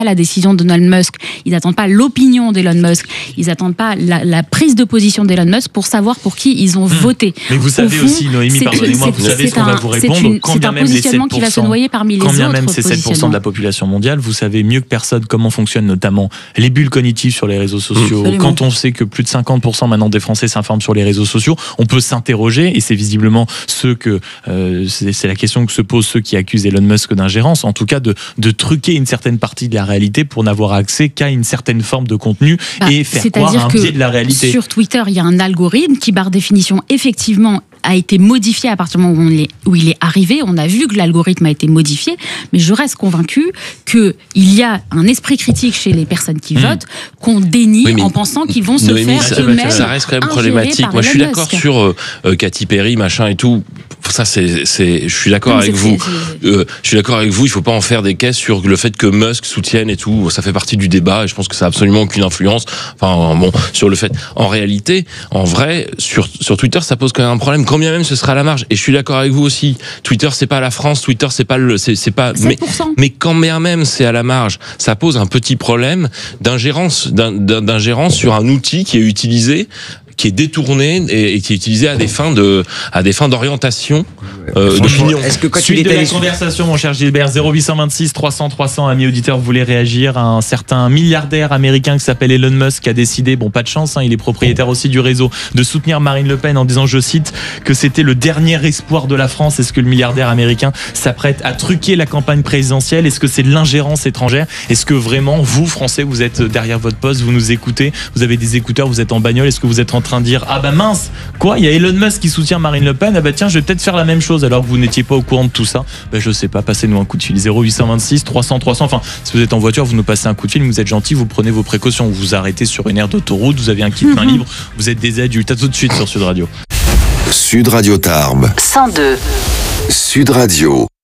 la décision d'Elon Musk, ils n'attendent pas l'opinion d'Elon Musk, ils n'attendent pas la prise de position d'Elon Musk pour savoir pour qui ils ont voté. Mais vous savez aussi, Noémie, pardonnez-moi, vous savez ce qu'on va vous répondre. C'est un positionnement qui va se noyer parmi les autres positionnements. Quand bien même c'est 7% de la population mondiale, vous savez mieux que personne comment fonctionnent notamment les bulles cognitives sur les réseaux sociaux. Quand on sait que plus de 50% maintenant des Français s'informent sur les réseaux sociaux, on peut s'interroger, et c'est visiblement c'est la question que se posent ceux qui accusent Elon Musk d'ingérence, en tout cas de truquer une certaine partie de la réalité pour n'avoir accès qu'à une certaine forme de contenu et faire croire à un biais de la réalité. Sur Twitter, il y a un algorithme qui, par définition, effectivement, a été modifié à partir du moment où il est arrivé. On a vu que l'algorithme a été modifié, mais je reste convaincue qu'il y a un esprit critique chez les personnes qui votent qu'on dénie en pensant qu'ils vont se faire eux-mêmes. Ça reste quand même problématique. Moi, je suis d'accord sur Katy Perry, machin et tout. Ça, je suis d'accord avec vous. Je suis d'accord avec vous. Il faut pas en faire des caisses sur le fait que Musk soutienne et tout. Ça fait partie du débat et je pense que ça a absolument aucune influence. Enfin, bon, sur le fait. En réalité, en vrai, sur Twitter, ça pose quand même un problème. Quand bien même ce sera à la marge. Et je suis d'accord avec vous aussi. Twitter, c'est pas la France. Twitter, c'est pas mais quand bien même c'est à la marge, ça pose un petit problème d'ingérence sur un outil qui est utilisé, qui est détourné et qui est utilisé à des fins d'orientation d'opinion. Est-ce que quand suite de la conversation, mon cher Gilbert, 0826 300 300, amis auditeurs, vous voulez réagir à un certain milliardaire américain qui s'appelle Elon Musk, qui a décidé, bon, pas de chance, il est propriétaire aussi du réseau, de soutenir Marine Le Pen en disant, je cite, que c'était le dernier espoir de la France. Est-ce que le milliardaire américain s'apprête à truquer la campagne présidentielle? Est-ce que c'est de l'ingérence étrangère? Est-ce que vraiment, vous, Français, vous êtes derrière votre poste, vous nous écoutez, vous avez des écouteurs, vous êtes en bagnole, est-ce que vous êtes en train de dire, ah bah mince, quoi, il y a Elon Musk qui soutient Marine Le Pen, ah bah tiens, je vais peut-être faire la même chose, alors que vous n'étiez pas au courant de tout ça? Bah je sais pas, passez-nous un coup de fil, 0826 300 300, enfin, si vous êtes en voiture, vous nous passez un coup de fil, vous êtes gentil, vous prenez vos précautions, vous vous arrêtez sur une aire d'autoroute, vous avez un kit main libre, vous êtes des adultes, à tout de suite sur Sud Radio. Sud Radio Tarbes 102 Sud Radio.